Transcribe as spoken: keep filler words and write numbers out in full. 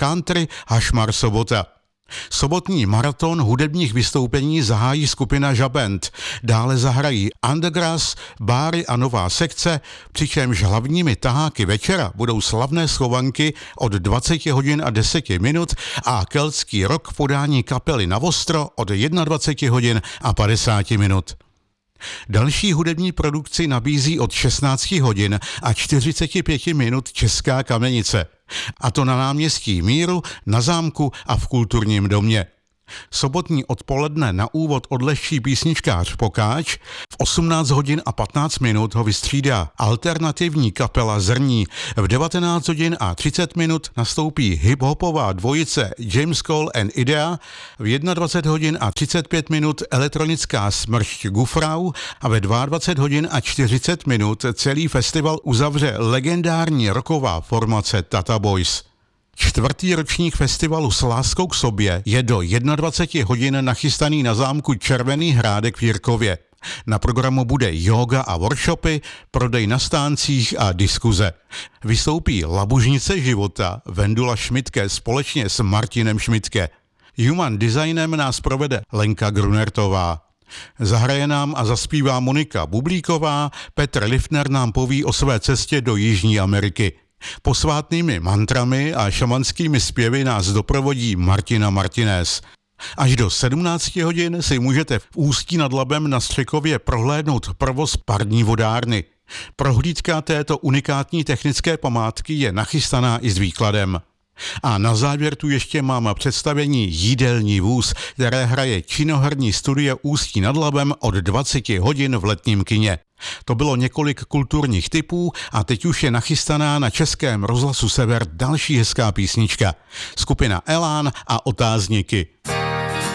country Hašmar Sobota. Sobotní maraton hudebních vystoupení zahájí skupina Žabent. Dále zahrají Undergrass, Báry a Nová sekce, přičemž hlavními taháky večera budou slavné Slovanky od dvacet hodin a deset minut a keltský rock v podání kapely Navostro od dvacet jedna hodin a padesát minut. Další hudební produkci nabízí od šestnáct hodin a čtyřicet pět minut Česká Kamenice. A to na náměstí Míru, na Zámku a v Kulturním domě. Sobotní odpoledne na úvod odlehčí písničkář Pokáč, v osmnáct hodin a patnáct minut ho vystřídá alternativní kapela Zrní, v devatenáct hodin a třicet minut nastoupí hip-hopová dvojice James Cole and Idea, v dvacet jedna hodin a třicet pět minut elektronická smršť Gufrau a ve dvacet dva hodin a čtyřicet minut celý festival uzavře legendární rocková formace Tata Boys. Čtvrtý ročník festivalu S láskou k sobě je do dvacet jedna hodin nachystaný na zámku Červený Hrádek v Jirkově. Na programu bude yoga a workshopy, prodej na stáncích a diskuze. Vystoupí Labužnice života Vendula Šmidtke společně s Martinem Šmidtke. Human designem nás provede Lenka Grunertová. Zahraje nám a zaspívá Monika Bublíková, Petr Liftner nám poví o své cestě do Jižní Ameriky. Posvátnými mantrami a šamanskými zpěvy nás doprovodí Martina Martinez. Až do sedmnáct hodin si můžete v Ústí nad Labem na Střekově prohlédnout provoz parní vodárny. Prohlídka této unikátní technické památky je nachystaná i s výkladem. A na závěr tu ještě mám představení Jídelní vůz, které hraje činoherní studio Ústí nad Labem od dvacet hodin v Letním kině. To bylo několik kulturních tipů a teď už je nachystaná na Českém rozhlasu Sever další hezká písnička. Skupina Elán a Otázníky.